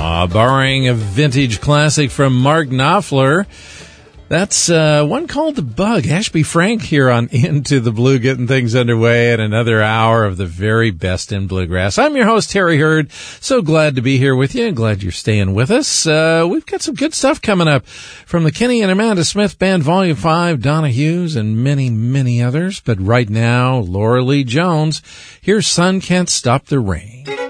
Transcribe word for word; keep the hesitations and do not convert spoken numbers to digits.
Uh, borrowing a vintage classic from Mark Knopfler. That's uh, one called The Bug. Ashby Frank here on Into the Blue, getting things underway at another hour of the very best in bluegrass. I'm your host, Terry Hurd. So glad to be here with you. Glad you're staying with us. Uh, we've got some good stuff coming up from the Kenny and Amanda Smith Band Volume five, Donna Hughes, and many, many others. But right now, Laura Lee Jones. Here's Sun Can't Stop the Rain.